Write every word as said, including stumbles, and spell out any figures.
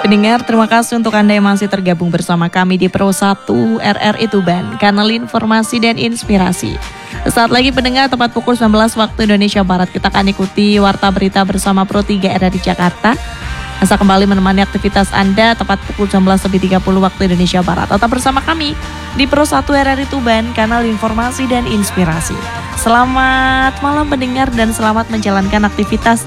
Pendengar, terima kasih untuk Anda yang masih tergabung bersama kami di Pro satu R R I Tuban, kanal informasi dan inspirasi. Saat lagi pendengar, tepat pukul sembilan belas waktu Indonesia Barat, kita akan ikuti Warta Berita bersama Pro tiga R R I Jakarta. Asa kembali menemani aktivitas Anda tepat pukul sembilan belas lebih tiga puluh waktu Indonesia Barat. Tetap bersama kami di Pro satu R R I Tuban, kanal informasi dan inspirasi. Selamat malam pendengar dan selamat menjalankan aktivitas